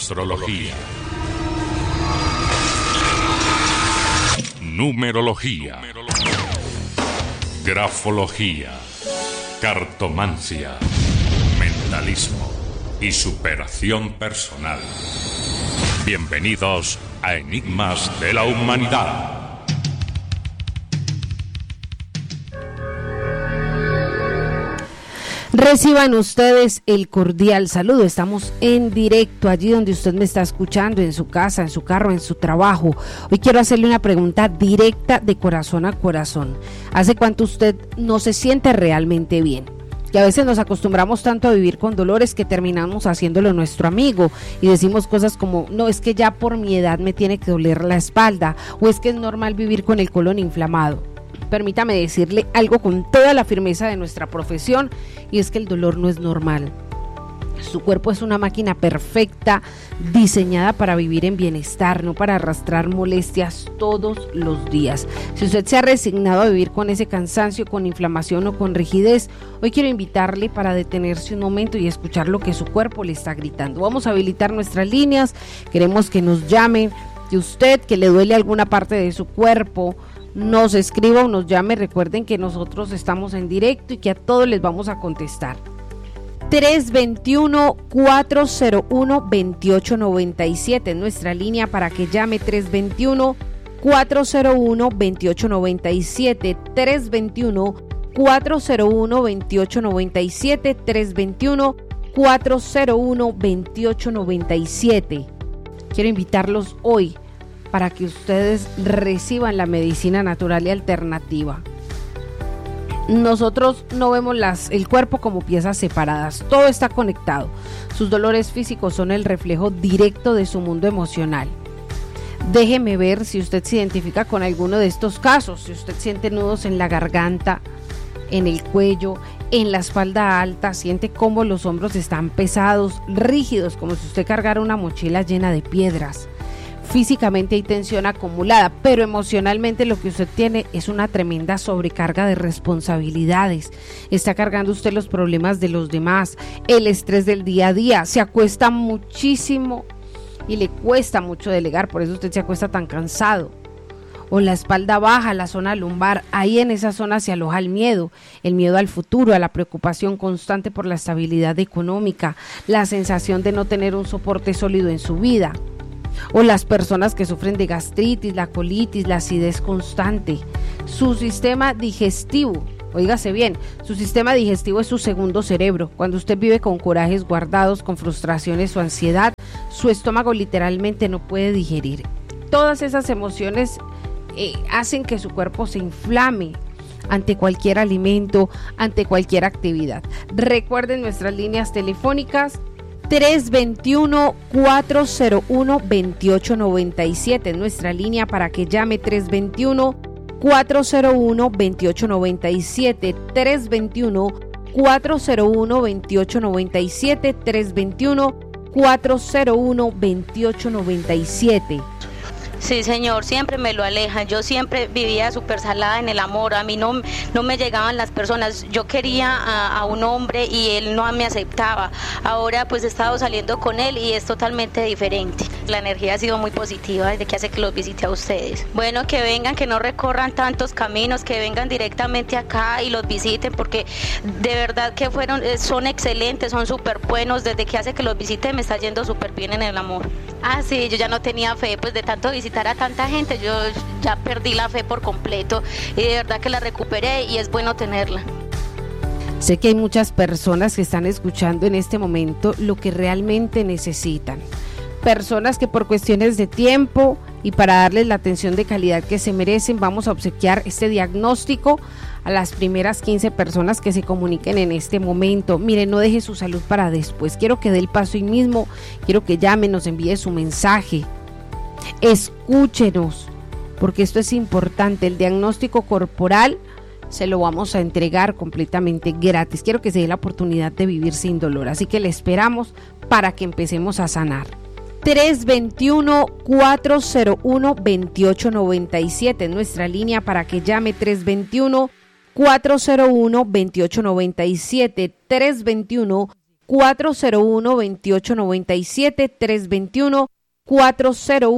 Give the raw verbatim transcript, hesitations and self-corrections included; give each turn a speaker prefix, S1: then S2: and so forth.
S1: Astrología. Numerología. Grafología. Cartomancia. Mentalismo y superación personal. Bienvenidos a Enigmas de la Humanidad.
S2: Reciban ustedes el cordial saludo. Estamos en directo allí donde usted me está escuchando, en su casa, en su carro, en su trabajo. Hoy quiero hacerle una pregunta directa de corazón a corazón. ¿Hace cuánto usted no se siente realmente bien? Que a veces nos acostumbramos tanto a vivir con dolores que terminamos haciéndolo nuestro amigo y decimos cosas como: no, es que ya por mi edad me tiene que doler la espalda, o es que es normal vivir con el colon inflamado. Permítame decirle algo con toda la firmeza de nuestra profesión, y es que el dolor no es normal. Su cuerpo es una máquina perfecta, diseñada para vivir en bienestar, no para arrastrar molestias todos los días. Si usted se ha resignado a vivir con ese cansancio, con inflamación o con rigidez, hoy quiero invitarle para detenerse un momento y escuchar lo que su cuerpo le está gritando. Vamos a habilitar nuestras líneas, queremos que nos llame, que usted, que le duele alguna parte de su cuerpo, nos escriba o nos llame. Recuerden que nosotros estamos en directo y que a todos les vamos a contestar. tres dos uno, cuatro cero uno, dos ocho nueve siete es nuestra línea para que llame. Tres dos uno, cuatro cero uno, dos ocho nueve siete, tres dos uno, cuatro cero uno, dos ocho nueve siete, tres dos uno, cuatro cero uno, dos ocho nueve siete. Quiero invitarlos hoy para que ustedes reciban la medicina natural y alternativa. Nosotros no vemos las, el cuerpo como piezas separadas, todo está conectado. Sus dolores físicos son el reflejo directo de su mundo emocional. Déjeme ver si usted se identifica con alguno de estos casos. Si usted siente nudos en la garganta, en el cuello, en la espalda alta, siente cómo los hombros están pesados, rígidos, como si usted cargara una mochila llena de piedras. Físicamente hay tensión acumulada, pero emocionalmente lo que usted tiene es una tremenda sobrecarga de responsabilidades. Está cargando usted los problemas de los demás, el estrés del día a día, se acuesta muchísimo y le cuesta mucho delegar, por eso usted se acuesta tan cansado. O la espalda baja, la zona lumbar, ahí en esa zona se aloja el miedo, el miedo al futuro, a la preocupación constante por la estabilidad económica, la sensación de no tener un soporte sólido en su vida. O las personas que sufren de gastritis, la colitis, la acidez constante. Su sistema digestivo, óigase bien, su sistema digestivo es su segundo cerebro. Cuando usted vive con corajes guardados, con frustraciones o ansiedad, su estómago literalmente no puede digerir. Todas esas emociones eh, hacen que su cuerpo se inflame ante cualquier alimento, ante cualquier actividad. Recuerden nuestras líneas telefónicas: tres dos uno, cuatro cero uno, dos ocho nueve siete es nuestra línea para que llame. Tres dos uno, cuatro cero uno, dos ocho nueve siete, tres dos uno, cuatro cero uno, dos ocho nueve siete, tres dos uno, cuatro cero uno, dos ocho nueve siete.
S3: Sí, señor, siempre me lo alejan. Yo siempre vivía súper salada en el amor. A mí no, no me llegaban las personas. Yo quería a, a un hombre y él no me aceptaba. Ahora pues he estado saliendo con él y es totalmente diferente. La energía ha sido muy positiva desde que hace que los visite a ustedes. Bueno, que vengan, que no recorran tantos caminos, que vengan directamente acá y los visiten, porque de verdad que fueron, son excelentes, son súper buenos. Desde que hace que los visite me está yendo súper bien en el amor. Ah, sí, yo ya no tenía fe, pues de tanto visitar a tanta gente, yo ya perdí la fe por completo y de verdad que la recuperé y es bueno tenerla.
S2: Sé que hay muchas personas que están escuchando en este momento lo que realmente necesitan. Personas que por cuestiones de tiempo y para darles la atención de calidad que se merecen, vamos a obsequiar este diagnóstico a las primeras quince personas que se comuniquen en este momento. Mire, no deje su salud para después. Quiero que dé el paso hoy mismo, quiero que llame, nos envíe su mensaje. Escúchenos, porque esto es importante. El diagnóstico corporal se lo vamos a entregar completamente gratis. Quiero que se dé la oportunidad de vivir sin dolor, así que le esperamos para que empecemos a sanar. tres dos uno, cuatro cero uno, dos ocho nueve siete es nuestra línea para que llame. Tres dos uno, cuatro cero uno, dos ocho nueve siete, tres dos uno, cuatro cero uno, dos ocho nueve siete, tres dos uno, cuatro cero uno